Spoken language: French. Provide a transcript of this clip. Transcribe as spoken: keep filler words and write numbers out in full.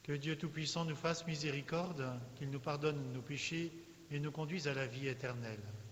Que Dieu Tout-Puissant nous fasse miséricorde, qu'il nous pardonne nos péchés et nous conduise à la vie éternelle.